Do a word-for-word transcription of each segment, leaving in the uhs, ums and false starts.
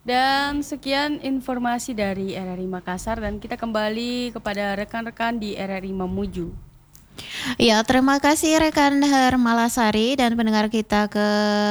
Dan sekian informasi dari R R I Makassar dan kita kembali kepada rekan-rekan di R R I Mamuju. Ya, terima kasih rekan Hermalasari dan pendengar kita ke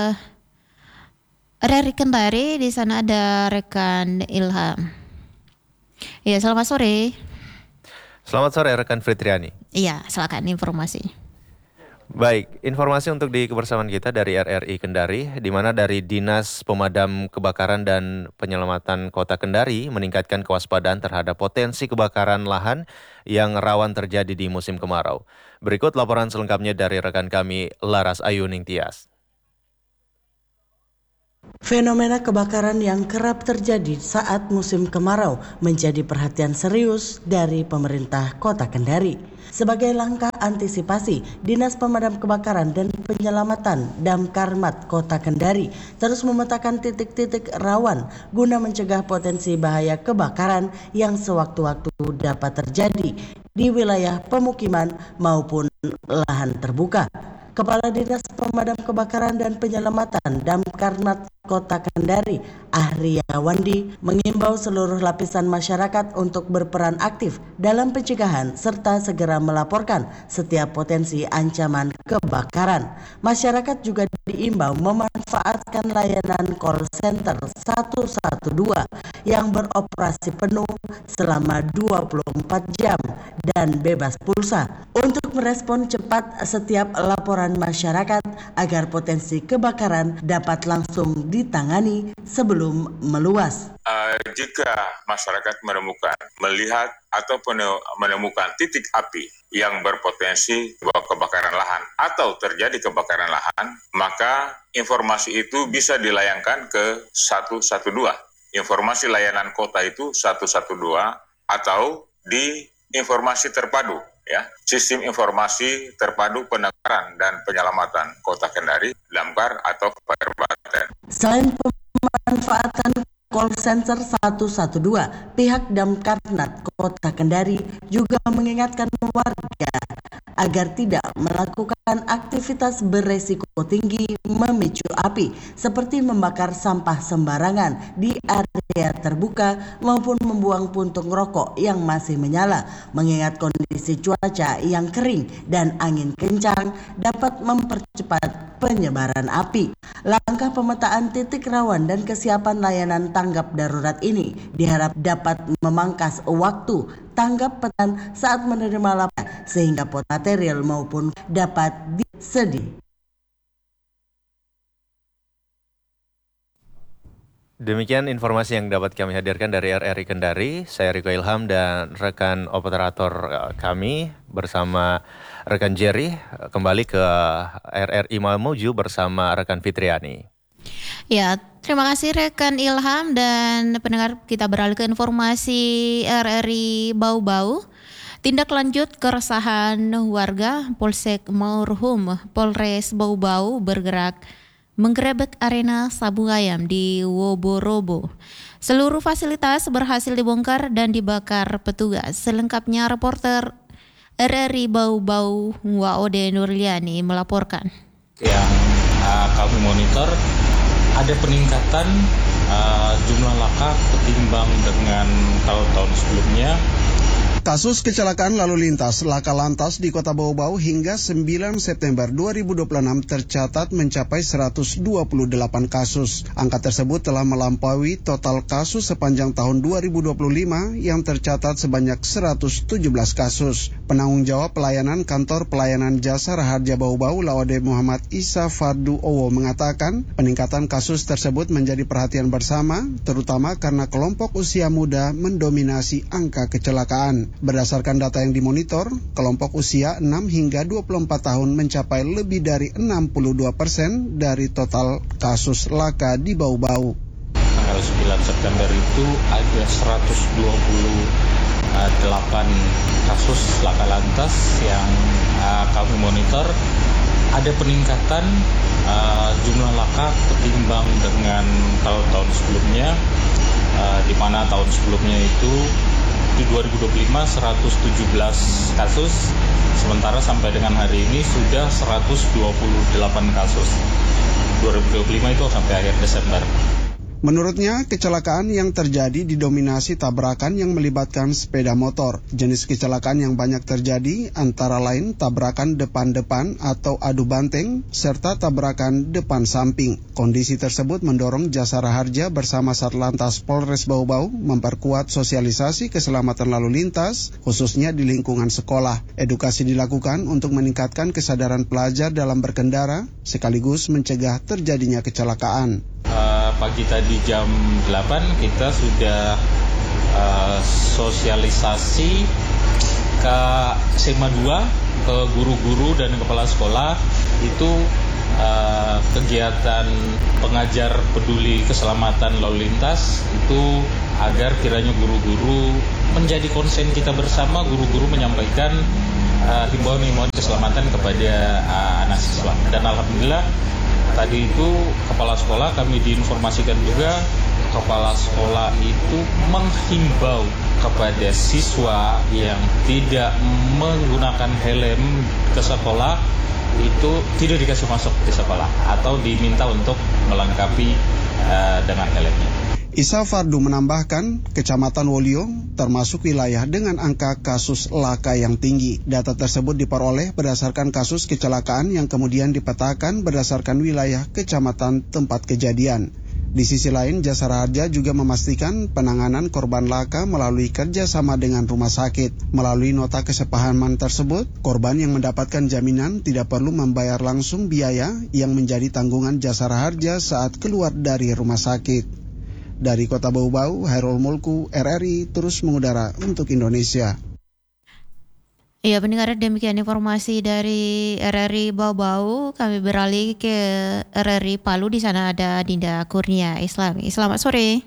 R R I Kendari. Di sana ada rekan Ilham. Ya, selamat sore. Selamat sore rekan Fitriani. Iya, silakan informasi. Baik, informasi untuk di kebersamaan kita dari R R I Kendari, di mana dari Dinas Pemadam Kebakaran dan Penyelamatan Kota Kendari meningkatkan kewaspadaan terhadap potensi kebakaran lahan yang rawan terjadi di musim kemarau. Berikut laporan selengkapnya dari rekan kami Laras Ayuning Tias. Fenomena kebakaran yang kerap terjadi saat musim kemarau menjadi perhatian serius dari pemerintah Kota Kendari. Sebagai langkah antisipasi, Dinas Pemadam Kebakaran dan Penyelamatan Damkarmat Kota Kendari terus memetakan titik-titik rawan guna mencegah potensi bahaya kebakaran yang sewaktu-waktu dapat terjadi di wilayah pemukiman maupun lahan terbuka. Kepala Dinas Pemadam Kebakaran dan Penyelamatan Damkarmat Kota Kendari, Ahriya Wandi, mengimbau seluruh lapisan masyarakat untuk berperan aktif dalam pencegahan serta segera melaporkan setiap potensi ancaman kebakaran. Masyarakat juga diimbau memanfaatkan layanan call center satu satu dua yang beroperasi penuh selama dua puluh empat jam dan bebas pulsa untuk merespon cepat setiap laporan masyarakat agar potensi kebakaran dapat langsung ditangani sebelum meluas. Uh, jika masyarakat menemukan, melihat atau menemukan titik api yang berpotensi kebakaran lahan atau terjadi kebakaran lahan, maka informasi itu bisa dilayangkan ke satu satu dua. Informasi layanan kota itu satu satu dua atau di informasi terpadu, ya, Sistem Informasi Terpadu Penanggulangan dan Penyelamatan Kota Kendari, Damkar atau Kabupaten. Selain pemanfaatan call center satu satu dua, pihak Damkarnat Kota Kendari juga mengingatkan warga agar tidak melakukan aktivitas beresiko tinggi memicu api seperti membakar sampah sembarangan di area terbuka maupun membuang puntung rokok yang masih menyala, mengingat kondisi cuaca yang kering dan angin kencang dapat mempercepat penyebaran api. Langkah pemetaan titik rawan dan kesiapan layanan tanggap darurat ini diharap dapat memangkas waktu tanggap petan saat menerima laporan sehingga pot material maupun dapat disediakan. Demikian informasi yang dapat kami hadirkan dari R R I Kendari. Saya Riko Ilham dan rekan operator kami bersama rekan Jerry kembali ke R R I Mamuju bersama rekan Fitriani. Ya, terima kasih rekan Ilham dan pendengar, kita beralih ke informasi R R I Bau-Bau. Tindak lanjut keresahan warga, Polsek Marhum Polres Bau-Bau bergerak menggerebek arena sabu ayam di Woborobo. Seluruh fasilitas berhasil dibongkar dan dibakar petugas. Selengkapnya reporter R R I Bau-Bau Waode Nurliani melaporkan. Yang uh, kami monitor ada peningkatan uh, jumlah laka ketimbang dengan tahun-tahun sebelumnya. Kasus kecelakaan lalu lintas laka lantas di Kota Bau-Bau hingga sembilan September dua ribu dua puluh enam tercatat mencapai seratus dua puluh delapan kasus. Angka tersebut telah melampaui total kasus sepanjang tahun dua ribu dua puluh lima yang tercatat sebanyak seratus tujuh belas kasus. Penanggung jawab pelayanan Kantor Pelayanan Jasa Raharja Bau-Bau Laode Muhammad Isa Fardu Owo mengatakan peningkatan kasus tersebut menjadi perhatian bersama, terutama karena kelompok usia muda mendominasi angka kecelakaan. Berdasarkan data yang dimonitor, kelompok usia enam hingga dua puluh empat tahun mencapai lebih dari enam puluh dua persen dari total kasus laka di Bau-Bau. Tanggal sembilan September itu ada seratus dua puluh delapan kasus laka lantas yang uh, kami monitor. Ada peningkatan uh, jumlah laka ketimbang dengan tahun-tahun sebelumnya, uh, di mana tahun sebelumnya itu di dua ribu dua puluh lima seratus tujuh belas kasus, sementara sampai dengan hari ini sudah seratus dua puluh delapan kasus. dua ribu dua puluh lima itu sampai akhir Desember. Menurutnya, kecelakaan yang terjadi didominasi tabrakan yang melibatkan sepeda motor. Jenis kecelakaan yang banyak terjadi antara lain tabrakan depan-depan atau adu banteng, serta tabrakan depan samping. Kondisi tersebut mendorong Jasara Harja bersama Satlantas Polres Bau-Bau memperkuat sosialisasi keselamatan lalu lintas, khususnya di lingkungan sekolah. Edukasi dilakukan untuk meningkatkan kesadaran pelajar dalam berkendara, sekaligus mencegah terjadinya kecelakaan. Uh, pagi tadi jam delapan kita sudah uh, sosialisasi ke S M A dua, ke guru-guru dan kepala sekolah. Itu uh, kegiatan pengajar peduli keselamatan lalu lintas itu agar kiranya guru-guru menjadi konsen kita bersama, guru-guru menyampaikan uh, himbauan-himbauan keselamatan kepada uh, anak siswa. Dan alhamdulillah tadi itu kepala sekolah kami diinformasikan juga, kepala sekolah itu menghimbau kepada siswa yang tidak menggunakan helm ke sekolah itu tidak dikasih masuk di sekolah atau diminta untuk melengkapi uh, dengan helmnya. Isa Fardu menambahkan, Kecamatan Wolio termasuk wilayah dengan angka kasus laka yang tinggi. Data tersebut diperoleh berdasarkan kasus kecelakaan yang kemudian dipetakan berdasarkan wilayah kecamatan tempat kejadian. Di sisi lain, Jasara Harja juga memastikan penanganan korban laka melalui kerjasama dengan rumah sakit. Melalui nota kesepahaman tersebut, korban yang mendapatkan jaminan tidak perlu membayar langsung biaya yang menjadi tanggungan Jasara Harja saat keluar dari rumah sakit. Dari Kota Bau-Bau, Hairul Mulku, R R I terus mengudara untuk Indonesia. Ya, pendengar, demikian informasi dari R R I Bau-Bau. Kami beralih ke R R I Palu. Di sana ada Dinda Kurnia Islami. Selamat sore.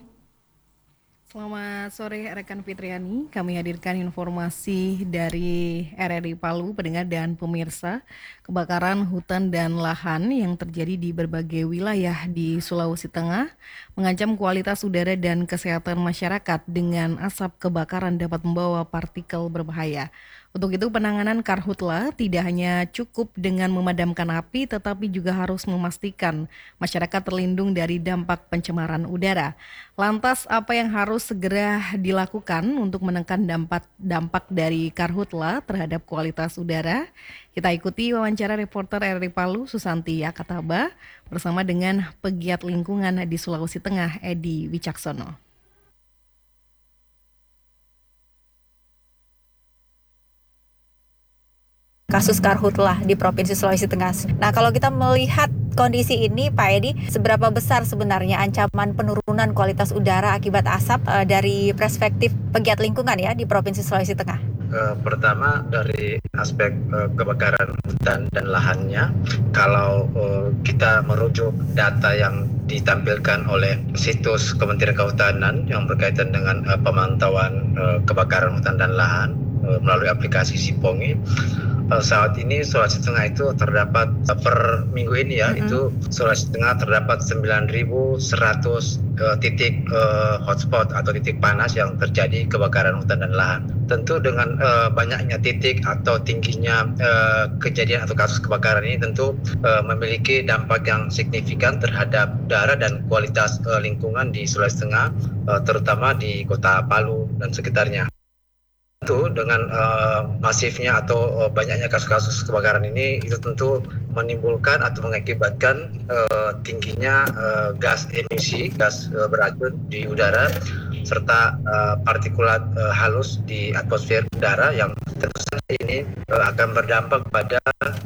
Selamat sore rekan Fitriani, kami hadirkan informasi dari R R I Palu, pendengar dan pemirsa. Kebakaran hutan dan lahan yang terjadi di berbagai wilayah di Sulawesi Tengah mengancam kualitas udara dan kesehatan masyarakat dengan asap kebakaran dapat membawa partikel berbahaya. Untuk itu penanganan Karhutla tidak hanya cukup dengan memadamkan api, tetapi juga harus memastikan masyarakat terlindung dari dampak pencemaran udara. Lantas apa yang harus segera dilakukan untuk menekan dampak, dampak dari Karhutla terhadap kualitas udara? Kita ikuti wawancara reporter R R I Palu Susanti Akataba bersama dengan pegiat lingkungan di Sulawesi Tengah Edi Wicaksono. Kasus Karhutla di Provinsi Sulawesi Tengah. Nah, kalau kita melihat kondisi ini, Pak Edi, seberapa besar sebenarnya ancaman penurunan kualitas udara akibat asap uh, dari perspektif pegiat lingkungan ya di Provinsi Sulawesi Tengah? Uh, pertama dari aspek uh, kebakaran hutan dan lahannya, kalau uh, kita merujuk data yang ditampilkan oleh situs Kementerian Kehutanan yang berkaitan dengan uh, pemantauan uh, kebakaran hutan dan lahan uh, melalui aplikasi Sipongi, uh, saat ini Sulawesi Tengah itu terdapat uh, per minggu ini ya, mm-hmm. itu Sulawesi Tengah terdapat sembilan ribu seratus uh, titik uh, hotspot atau titik panas yang terjadi kebakaran hutan dan lahan. Tentu dengan uh, banyaknya titik atau tingginya uh, kejadian atau kasus kebakaran ini tentu uh, memiliki dampak yang signifikan terhadap udara dan kualitas uh, lingkungan di Sulawesi Tengah, uh, terutama di Kota Palu dan sekitarnya. Tentu dengan uh, masifnya atau uh, banyaknya kasus-kasus kebakaran ini itu tentu menimbulkan atau mengakibatkan uh, tingginya uh, gas emisi, gas uh, beracun di udara, serta uh, partikulat uh, halus di atmosfer udara yang tentu saja ini uh, akan berdampak pada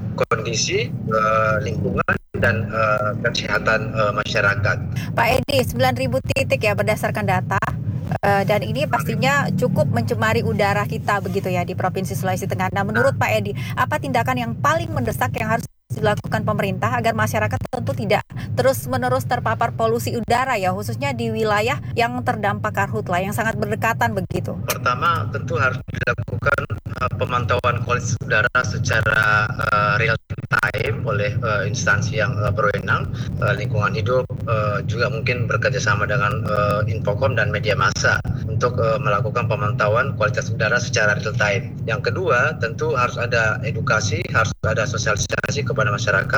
kondisi uh, lingkungan dan uh, kesehatan uh, masyarakat. Pak Edi, sembilan ribu titik ya berdasarkan data. Uh, dan ini pastinya cukup mencemari udara kita begitu ya di Provinsi Sulawesi Tengah. Nah, menurut Pak Edi, apa tindakan yang paling mendesak yang harus dilakukan pemerintah agar masyarakat tentu tidak terus-menerus terpapar polusi udara ya, khususnya di wilayah yang terdampak Karhutla yang sangat berdekatan begitu? Pertama, tentu harus dilakukan uh, pemantauan kualitas udara secara uh, real time oleh uh, instansi yang uh, berwenang, uh, lingkungan hidup, uh, juga mungkin bekerjasama dengan uh, Infocom dan media massa untuk uh, melakukan pemantauan kualitas udara secara real time. Yang kedua, tentu harus ada edukasi, harus ada sosialisasi kepada masyarakat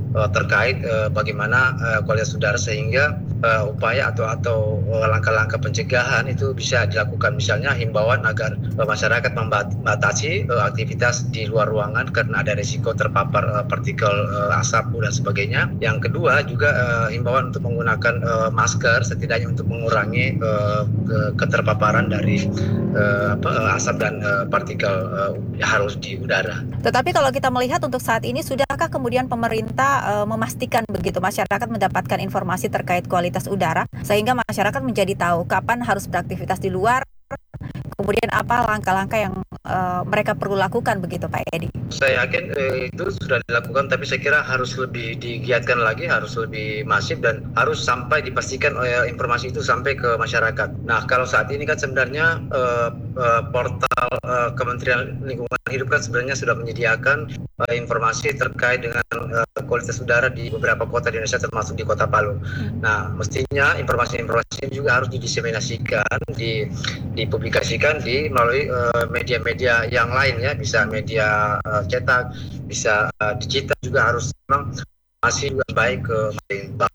uh, terkait uh, bagaimana uh, kualitas udara sehingga uh, upaya atau atau uh, langkah-langkah pencegahan itu bisa dilakukan, misalnya himbauan agar uh, masyarakat membatasi uh, aktivitas di luar ruangan karena ada risiko terpapar uh, partikel uh, asap dan sebagainya. Yang kedua juga uh, himbauan untuk menggunakan uh, masker setidaknya untuk mengurangi uh, keterpaparan dari uh, apa, uh, asap dan uh, partikel uh, harus di udara. Tetapi kalau kita melihat untuk saat ini, sudahkah kemudian pemerintah uh, memastikan begitu masyarakat mendapatkan informasi terkait kualitas udara sehingga masyarakat menjadi tahu kapan harus beraktivitas di luar, kemudian apa langkah-langkah yang uh, mereka perlu lakukan begitu Pak Edi? Saya yakin eh, itu sudah dilakukan, tapi saya kira harus lebih digiatkan lagi, harus lebih masif dan harus sampai dipastikan eh, informasi itu sampai ke masyarakat. Nah, kalau saat ini kan sebenarnya eh, eh, portal eh, Kementerian Lingkungan Hidup kan sebenarnya sudah menyediakan eh, informasi terkait dengan eh, kualitas udara di beberapa kota di Indonesia termasuk di Kota Palu. Nah, mestinya informasi-informasi juga harus didiseminasikan, di, dipublikasikan di melalui uh, media-media yang lain ya, bisa media uh, cetak, bisa uh, digital juga harus memang masih juga baik ke masyarakat.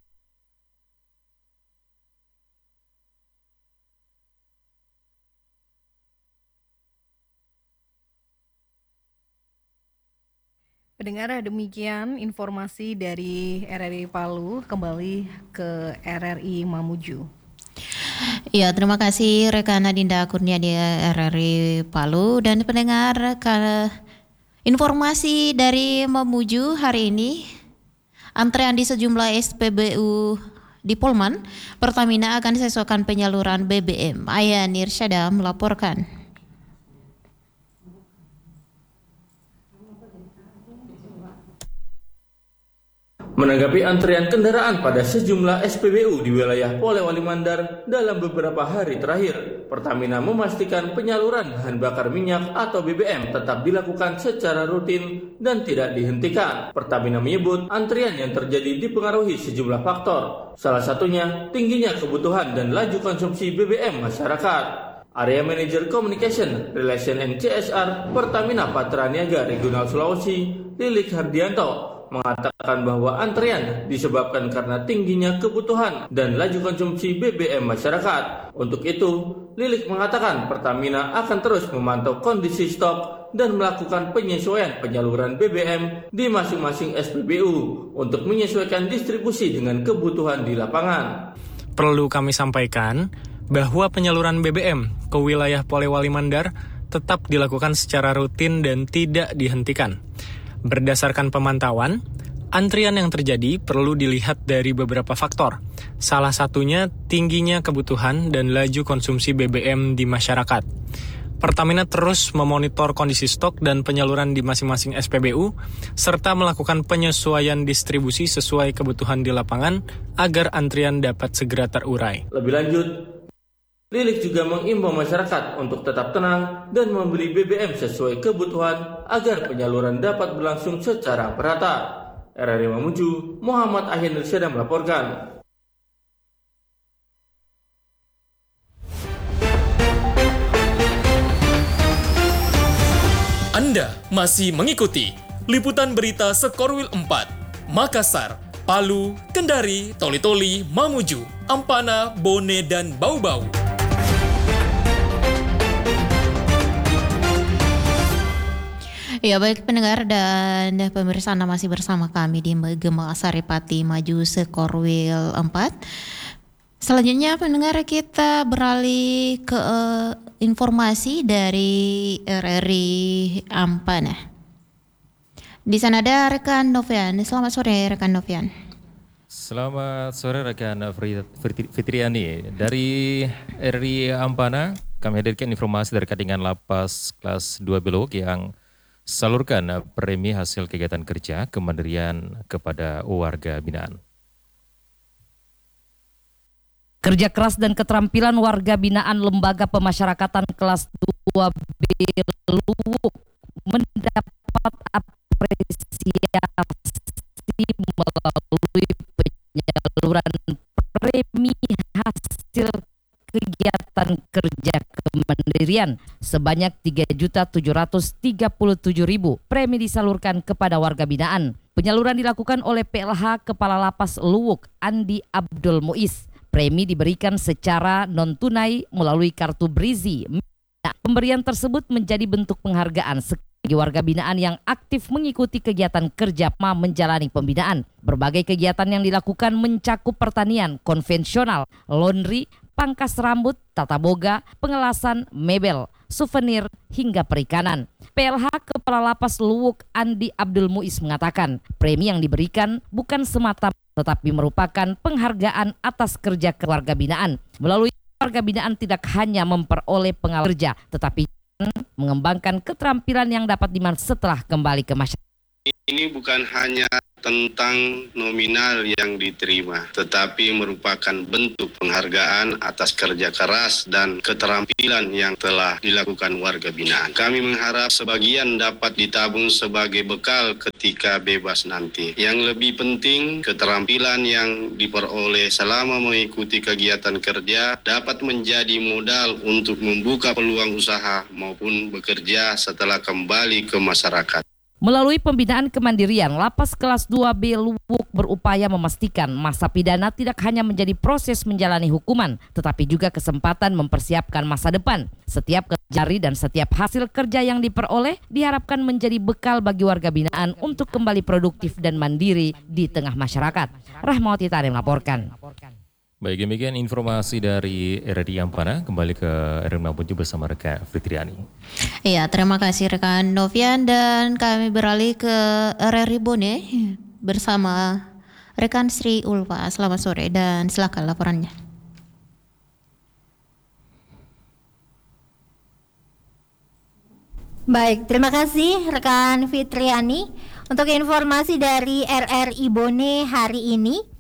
Pendengar, demikian informasi dari R R I Palu. Kembali ke R R I Mamuju. Ya, terima kasih rekan Adinda Kurnia di R R I Palu. Dan pendengar, ke informasi dari Mamuju hari ini, antrean di sejumlah S P B U di Polman, Pertamina akan disesuaikan penyaluran B B M. Ayan Irsyada melaporkan. Menanggapi antrian kendaraan pada sejumlah S P B U di wilayah Polewali Mandar dalam beberapa hari terakhir, Pertamina memastikan penyaluran bahan bakar minyak atau B B M tetap dilakukan secara rutin dan tidak dihentikan. Pertamina menyebut antrian yang terjadi dipengaruhi sejumlah faktor, salah satunya tingginya kebutuhan dan laju konsumsi B B M masyarakat. Area Manager Communication, Relation and C S R Pertamina Patra Niaga Regional Sulawesi, Lilik Hardianto, mengatakan bahwa antrean disebabkan karena tingginya kebutuhan dan laju konsumsi B B M masyarakat. Untuk itu, Lilik mengatakan Pertamina akan terus memantau kondisi stok dan melakukan penyesuaian penyaluran B B M di masing-masing S P B U untuk menyesuaikan distribusi dengan kebutuhan di lapangan. Perlu kami sampaikan bahwa penyaluran B B M ke wilayah Polewali Mandar tetap dilakukan secara rutin dan tidak dihentikan. Berdasarkan pemantauan, antrian yang terjadi perlu dilihat dari beberapa faktor. Salah satunya tingginya kebutuhan dan laju konsumsi B B M di masyarakat. Pertamina terus memonitor kondisi stok dan penyaluran di masing-masing S P B U, serta melakukan penyesuaian distribusi sesuai kebutuhan di lapangan agar antrian dapat segera terurai. Lebih lanjut, Lilik juga mengimbau masyarakat untuk tetap tenang dan membeli B B M sesuai kebutuhan agar penyaluran dapat berlangsung secara merata. R R I Mamuju, Muhammad Ahin Irsyada melaporkan. Anda masih mengikuti liputan berita Sekorwil empat, Makassar, Palu, Kendari, Toli-Toli, Mamuju, Ampana, Bone, dan Bau-Bau. Ya, baik pendengar dan pemirsa, Anda masih bersama kami di Gema Saripati Maju Sekorwil empat. Selanjutnya pendengar, kita beralih ke uh, informasi dari R R I Ampana. Di sana ada rekan Novian. Selamat sore rekan Novian. Selamat sore rekan Fitriani. Dari R R I Ampana kami hadirkan informasi terkait dengan lapas kelas dua Belok yang salurkan premi hasil kegiatan kerja kementerian kepada warga binaan. Kerja keras dan keterampilan warga binaan Lembaga Pemasyarakatan kelas dua Beluk mendapat apresiasi melalui penyaluran premi hasil kegiatan kerja kementerian Kemandirian. Sebanyak tiga juta tujuh ratus tiga puluh tujuh ribu premi disalurkan kepada warga binaan. Penyaluran dilakukan oleh P L H Kepala Lapas Luwuk Andi Abdul Muiz. Premi diberikan secara non-tunai melalui kartu Brizi. Pemberian tersebut menjadi bentuk penghargaan bagi warga binaan yang aktif mengikuti kegiatan kerja menjalani pembinaan. Berbagai kegiatan yang dilakukan mencakup pertanian konvensional, laundry, pangkas rambut, tata boga, pengelasan, mebel, souvenir, hingga perikanan. P L H Kepala Lapas Luwuk Andi Abdul Muiz mengatakan, premi yang diberikan bukan semata tetapi merupakan penghargaan atas kerja keluarga binaan. Melalui warga binaan tidak hanya memperoleh pengalaman kerja, tetapi mengembangkan keterampilan yang dapat dimanfaatkan setelah kembali ke masyarakat. Ini bukan hanya tentang nominal yang diterima, tetapi merupakan bentuk penghargaan atas kerja keras dan keterampilan yang telah dilakukan warga binaan. Kami mengharap sebagian dapat ditabung sebagai bekal ketika bebas nanti. Yang lebih penting, keterampilan yang diperoleh selama mengikuti kegiatan kerja dapat menjadi modal untuk membuka peluang usaha maupun bekerja setelah kembali ke masyarakat. Melalui pembinaan kemandirian, Lapas Kelas dua B Luwuk berupaya memastikan masa pidana tidak hanya menjadi proses menjalani hukuman, tetapi juga kesempatan mempersiapkan masa depan. Setiap kerjari dan setiap hasil kerja yang diperoleh diharapkan menjadi bekal bagi warga binaan untuk kembali produktif dan mandiri di tengah masyarakat. Rahmawati Tarim melaporkan. Baik, demikian informasi dari R R I Ampana. Kembali ke R R I Mamuju bersama rekan Fitriani. Iya, terima kasih rekan Novian, dan kami beralih ke R R I Bone bersama rekan Sri Ulfa. Selamat sore dan silakan laporannya. Baik, terima kasih rekan Fitriani untuk informasi dari R R I Bone hari ini.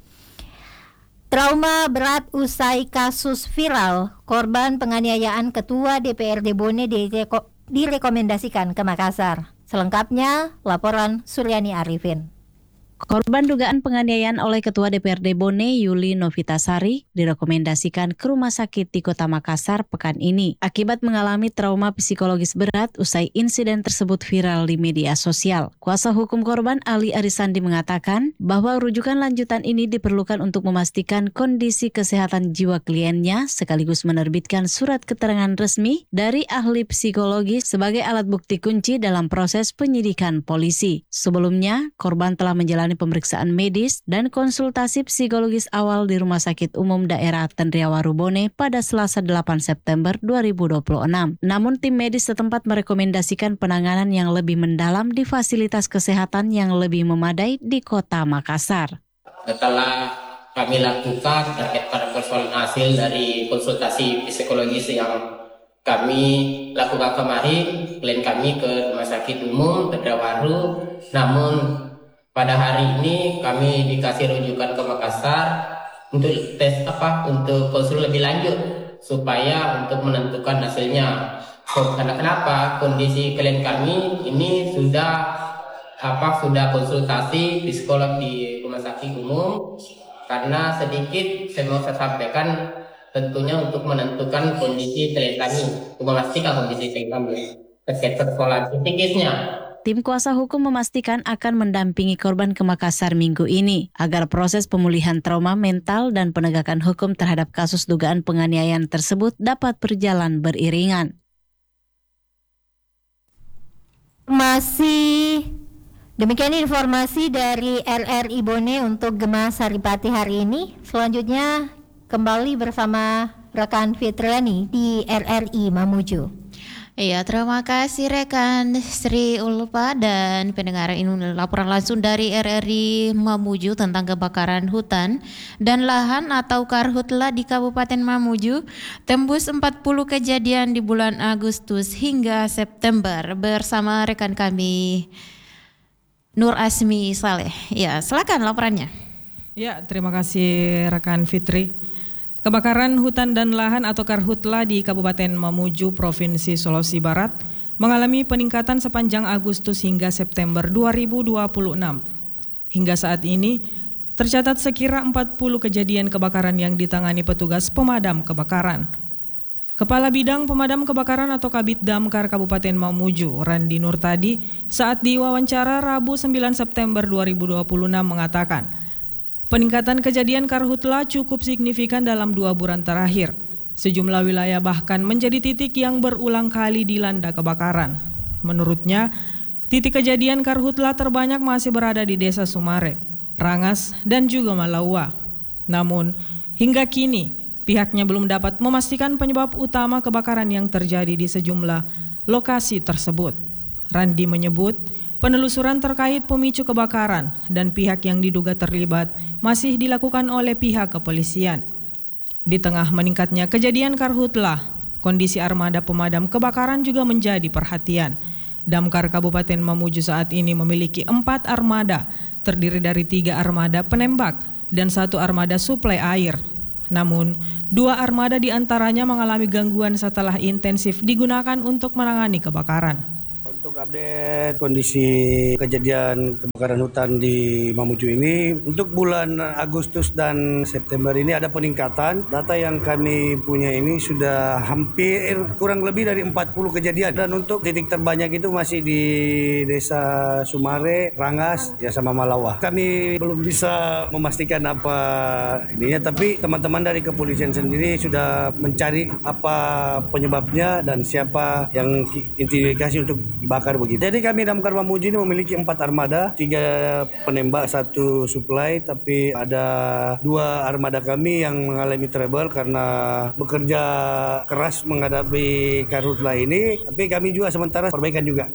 Trauma berat usai kasus viral, korban penganiayaan Ketua D P R D Bone direko- direkomendasikan ke Makassar. Selengkapnya, laporan Suryani Arifin. Korban dugaan penganiayaan oleh Ketua D P R D Bone Yuli Novitasari direkomendasikan ke rumah sakit di Kota Makassar pekan ini akibat mengalami trauma psikologis berat usai insiden tersebut viral di media sosial. Kuasa hukum korban Ali Arisandi mengatakan bahwa rujukan lanjutan ini diperlukan untuk memastikan kondisi kesehatan jiwa kliennya sekaligus menerbitkan surat keterangan resmi dari ahli psikologi sebagai alat bukti kunci dalam proses penyidikan polisi. Sebelumnya, korban telah menjalani pemeriksaan medis dan konsultasi psikologis awal di Rumah Sakit Umum Daerah Tendriawaru Bone pada Selasa delapan September dua ribu dua puluh enam. Namun tim medis setempat merekomendasikan penanganan yang lebih mendalam di fasilitas kesehatan yang lebih memadai di Kota Makassar. Setelah kami lakukan terkait pada persoalan hasil dari konsultasi psikologis yang kami lakukan kemarin, klien kami ke Rumah Sakit Umum Tendriawaru, namun pada hari ini kami dikasih rujukan ke Makassar untuk tes apa untuk konsul lebih lanjut supaya untuk menentukan hasilnya. Karena kenapa? Kondisi klien kami ini sudah apa sudah konsultasi psikolog di Rumah Sakit Umum, karena sedikit saya mau saya sampaikan tentunya untuk menentukan kondisi klien kami, untuk memastikan kondisi klien kami terkait persoalan psikisnya. Tim kuasa hukum memastikan akan mendampingi korban ke Makassar minggu ini agar proses pemulihan trauma mental dan penegakan hukum terhadap kasus dugaan penganiayaan tersebut dapat berjalan beriringan. Masih demikian informasi dari R R I Bone untuk Gema Saripati hari ini. Selanjutnya kembali bersama rekan Fitriani di R R I Mamuju. Iya, terima kasih rekan Sri Ulfa dan pendengar, ini laporan langsung dari R R I Mamuju tentang kebakaran hutan dan lahan atau Karhutla di Kabupaten Mamuju. Tembus empat puluh kejadian di bulan Agustus hingga September bersama rekan kami Nur Asmi Saleh. Ya, silakan laporannya. Ya, terima kasih rekan Fitri. Kebakaran hutan dan lahan atau Karhutla di Kabupaten Mamuju, Provinsi Sulawesi Barat mengalami peningkatan sepanjang Agustus hingga September dua ribu dua puluh enam. Hingga saat ini tercatat sekira empat puluh kejadian kebakaran yang ditangani petugas pemadam kebakaran. Kepala Bidang Pemadam Kebakaran atau Kabid Damkar Kabupaten Mamuju, Randi Nurtadi, saat diwawancara Rabu sembilan September dua ribu dua puluh enam mengatakan, peningkatan kejadian karhutla cukup signifikan dalam dua bulan terakhir. Sejumlah wilayah bahkan menjadi titik yang berulang kali dilanda kebakaran. Menurutnya, titik kejadian karhutla terbanyak masih berada di Desa Sumare, Rangas, dan juga Malaua. Namun, hingga kini, pihaknya belum dapat memastikan penyebab utama kebakaran yang terjadi di sejumlah lokasi tersebut. Randi menyebut penelusuran terkait pemicu kebakaran dan pihak yang diduga terlibat masih dilakukan oleh pihak kepolisian. Di tengah meningkatnya kejadian karhutla, kondisi armada pemadam kebakaran juga menjadi perhatian. Damkar Kabupaten Mamuju saat ini memiliki empat armada, terdiri dari tiga armada penembak dan satu armada suplai air. Namun, dua armada diantaranya mengalami gangguan setelah intensif digunakan untuk menangani kebakaran. Untuk update kondisi kejadian kebakaran hutan di Mamuju ini, untuk bulan Agustus dan September ini ada peningkatan. Data yang kami punya ini sudah hampir kurang lebih dari empat puluh kejadian. Dan untuk titik terbanyak itu masih di Desa Sumare, Rangas, ya sama Malawa. Kami belum bisa memastikan apa ininya, tapi teman-teman dari kepolisian sendiri sudah mencari apa penyebabnya dan siapa yang indikasi untuk bakar begitu. Jadi kami Damkar Mamuju ini memiliki empat armada, tiga penembak, satu suplai, tapi ada dua armada kami yang mengalami trouble karena bekerja keras menghadapi karhutla ini, tapi kami juga sementara perbaikan juga.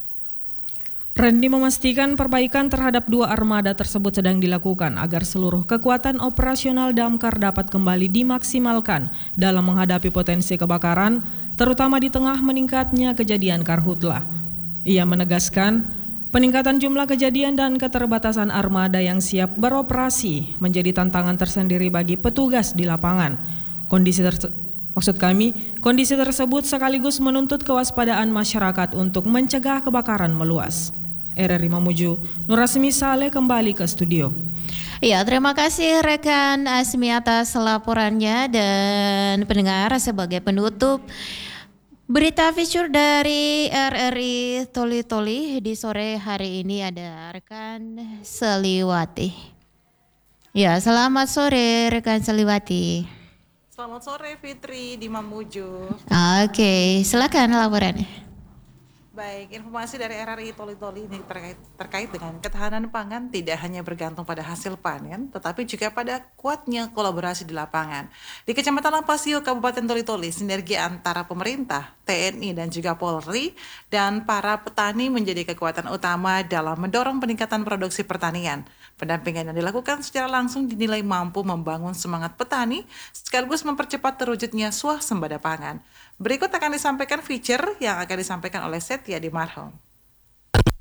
Randi memastikan perbaikan terhadap dua armada tersebut sedang dilakukan agar seluruh kekuatan operasional damkar dapat kembali dimaksimalkan dalam menghadapi potensi kebakaran, terutama di tengah meningkatnya kejadian karhutla. Ia menegaskan, peningkatan jumlah kejadian dan keterbatasan armada yang siap beroperasi menjadi tantangan tersendiri bagi petugas di lapangan. Kondisi terse- maksud kami, kondisi tersebut sekaligus menuntut kewaspadaan masyarakat untuk mencegah kebakaran meluas. R R I Mamuju, Nurasmi Saleh kembali ke studio. Ya, terima kasih rekan Asmi atas laporannya, dan pendengar sebagai penutup berita feature dari R R I Toli Toli di sore hari ini ada rekan Seliwati. Ya, selamat sore rekan Seliwati. Selamat sore Fitri di Mamuju. Oke, silakan laporannya. Baik, informasi dari R R I Toli Toli ini terkait, terkait dengan ketahanan pangan tidak hanya bergantung pada hasil panen, tetapi juga pada kuatnya kolaborasi di lapangan. Di Kecamatan Lampasio, Kabupaten Toli Toli, sinergi antara pemerintah, T N I dan juga Polri dan para petani menjadi kekuatan utama dalam mendorong peningkatan produksi pertanian. Pendampingan yang dilakukan secara langsung dinilai mampu membangun semangat petani sekaligus mempercepat terwujudnya swasembada pangan. Berikut akan disampaikan feature yang akan disampaikan oleh Setia di Marhom.